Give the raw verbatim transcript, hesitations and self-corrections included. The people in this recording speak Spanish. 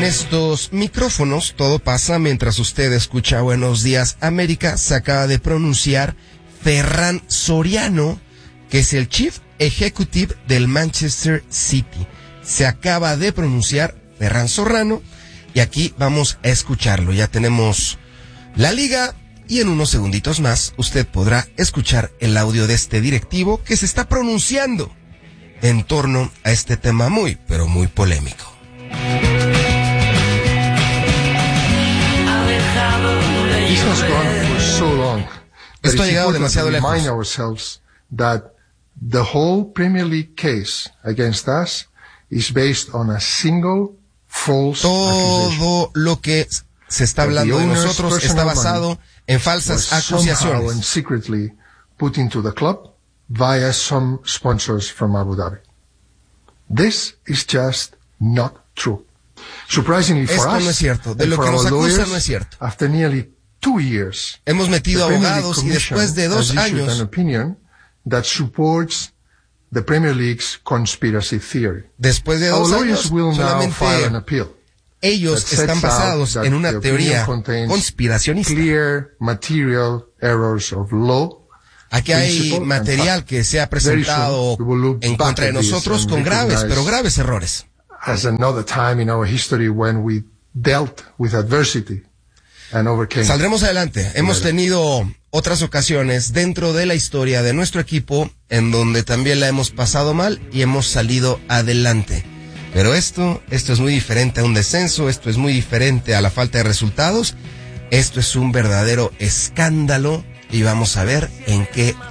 En estos micrófonos todo pasa mientras usted escucha Buenos Días América. Se acaba de pronunciar Ferran Soriano, que es el Chief Executive del Manchester City. Se acaba de pronunciar Ferran Soriano y aquí vamos a escucharlo. Ya tenemos la liga y en unos segunditos más usted podrá escuchar el audio de este directivo que se está pronunciando en torno a este tema muy, pero muy polémico. This has gone for so long. Esto ha llegado demasiado lejos. Remind ourselves that the whole Premier League case against us is based on a single false accusation. Todo lo que se está hablando de nosotros está basado en falsas acusaciones. And secretly put into the club via some sponsors from Abu Dhabi. This is just not true. Surprisingly for Esto us, no es cierto. De lo que nos acusan no es cierto. After nearly two years, hemos metido abogados y después de dos años, an opinion that supports the Premier League's conspiracy theory. Después de dos Our años, lawyers will now file an appeal. Ellos están basados en una teoría conspiracionista. Clear material errors of law. Aquí hay material que se ha presentado en contra de nosotros con graves, pero graves errores. As another time in our history when we dealt with adversity and overcame. Saldremos adelante. Hemos tenido otras ocasiones dentro de la historia de nuestro equipo en donde también la hemos pasado mal y hemos salido adelante. Pero esto, esto es muy diferente a un descenso, esto es muy diferente a la falta de resultados. Esto es un verdadero escándalo y vamos a ver en qué